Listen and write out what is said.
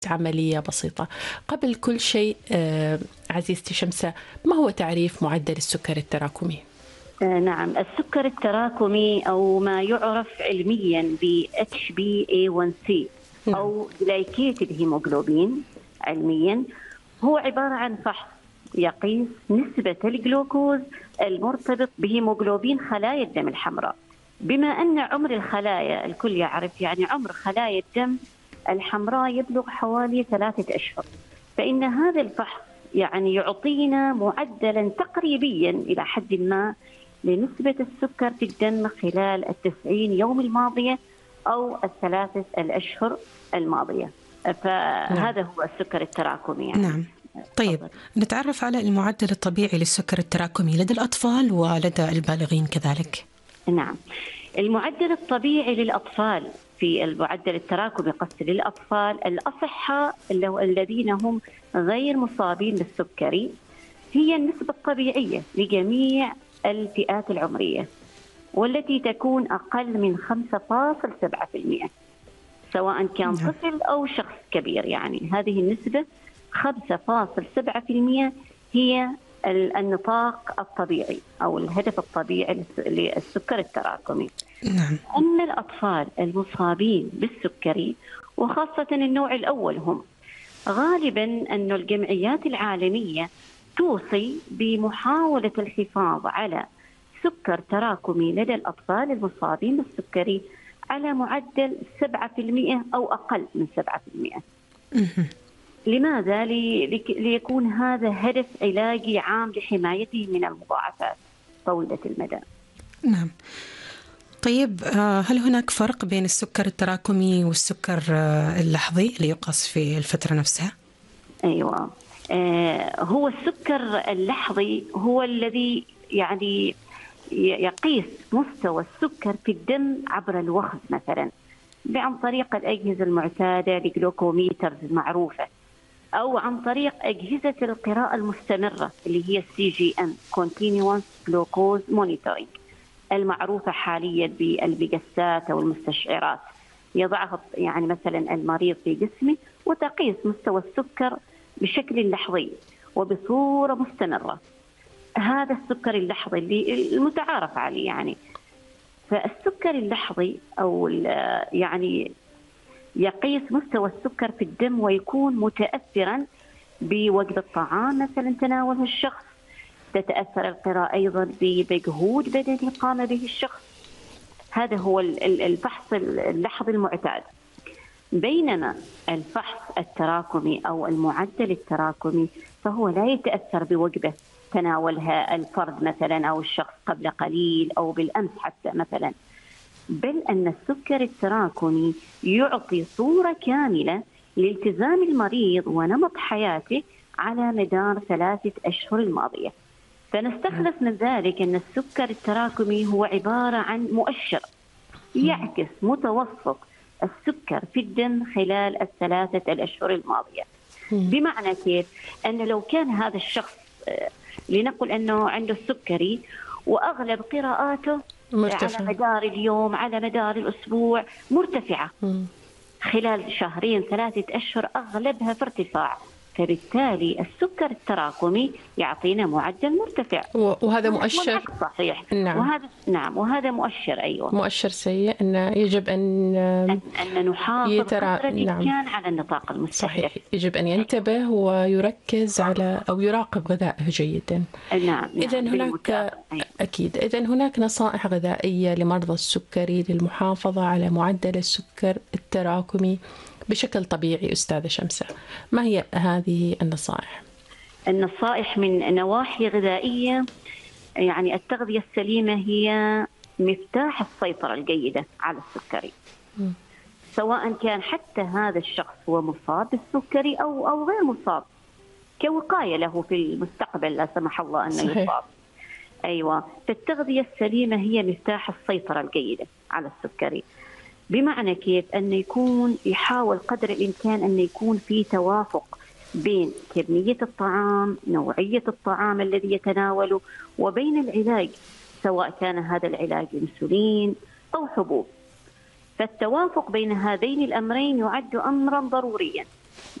عملية بسيطة. قبل كل شيء عزيزتي شمسة، ما هو تعريف معدل السكر التراكمي؟ نعم، السكر التراكمي أو ما يعرف علميا ب HbA1c أو glycated هيموغلوبين علميا، هو عبارة عن فحص يقيس نسبة الجلوكوز المرتبط بهيموغلوبين خلايا الدم الحمراء. بما أن عمر الخلايا الكل يعرف، يعني عمر خلايا الدم الحمراء يبلغ حوالي 3 أشهر، فإن هذا الفحص يعني يعطينا معدلا تقريبيا إلى حد ما لنسبة السكر في الدم خلال 90 يوم الماضية أو 3 الأشهر الماضية. فهذا هو السكر التراكمي يعني. نعم. طيب، نتعرف على المعدل الطبيعي للسكر التراكمي لدى الأطفال ولدى البالغين كذلك. نعم، المعدل الطبيعي للأطفال في المعدل التراكمي قصد للأطفال الأصحاء الذين هم غير مصابين بالسكري، هي النسبة الطبيعية لجميع الفئات العمرية، والتي تكون أقل من 5.7%، سواء كان طفل أو شخص كبير. يعني هذه النسبة 5.7% هي النطاق الطبيعي أو الهدف الطبيعي للسكر التراكمي. نعم. أما الأطفال المصابين بالسكري وخاصة النوع الأول، هم غالبا أن الجمعيات العالمية توصي بمحاولة الحفاظ على سكر تراكمي لدى الأطفال المصابين بالسكري على معدل 7% أو أقل من 7%. لماذا؟ ليكون هذا هدف علاجي عام لحمايته من المضاعفات طويلة المدى. نعم. طيب، هل هناك فرق بين السكر التراكمي والسكر اللحظي اللي يقاس في الفترة نفسها؟ أيوة، هو السكر اللحظي هو الذي يعني يقيس مستوى السكر في الدم عبر الوخز مثلا عن طريق الأجهزة المعتادة لجلوكوميترز المعروفة، أو عن طريق أجهزة القراءة المستمرة اللي هي CGM Continuous Glucose Monitoring المعروفة حاليا بالمقاسات أو المستشعرات، يضعها يعني مثلا المريض في جسمه وتقيس مستوى السكر بشكل لحظي وبصورة مستمرة. هذا السكر اللحظي اللي المتعارف عليه يعني. فالسكر اللحظي أو يعني يقيس مستوى السكر في الدم ويكون متأثرا بوجبة الطعام مثلا تناوله الشخص، تتأثر القراءة أيضا بمجهود بدني قام به الشخص. هذا هو الفحص اللحظي المعتاد. بينما الفحص التراكمي أو المعدل التراكمي فهو لا يتأثر بوجبة تناولها الفرد مثلا أو الشخص قبل قليل أو بالأمس حتى مثلا، بل أن السكر التراكمي يعطي صورة كاملة لالتزام المريض ونمط حياته على مدار 3 أشهر الماضية. فنستخلص من ذلك أن السكر التراكمي هو عبارة عن مؤشر يعكس متوسط السكر في الدم خلال 3 الأشهر الماضية. بمعنى كيف؟ أن لو كان هذا الشخص لنقل أنه عنده السكري وأغلب قراءاته مرتفع على مدار اليوم على مدار الأسبوع مرتفعة، خلال 2-3 أشهر أغلبها في ارتفاع، فبالتالي السكر التراكمي يعطينا معدل مرتفع، وهذا مؤشر صحيح. نعم. وهذا مؤشر مؤشر سيء، أن يجب أن نحافظ قدر الإمكان على النطاق المستهدف. صحيح، يجب أن ينتبه ويركز على أو يراقب غذائه جيدا. نعم. إذا هناك أكيد هناك نصائح غذائية لمرضى السكري للمحافظة على معدل السكر التراكمي بشكل طبيعي. أستاذة شمسة، ما هي هذه النصائح؟ النصائح من نواحي غذائية، يعني التغذية السليمة هي مفتاح السيطرة الجيدة على السكري، سواء كان حتى هذا الشخص هو مصاب بالسكري أو غير مصاب، كوقاية له في المستقبل لا سمح الله أنه يصاب. أيوة، فالتغذية السليمة هي مفتاح السيطرة الجيدة على السكري. بمعنى كيف؟ أن يكون يحاول قدر الإمكان أن يكون في توافق بين كمية الطعام، نوعية الطعام الذي يتناوله، وبين العلاج، سواء كان هذا العلاج انسولين أو حبوب. فالتوافق بين هذين الأمرين يعد أمرا ضروريا.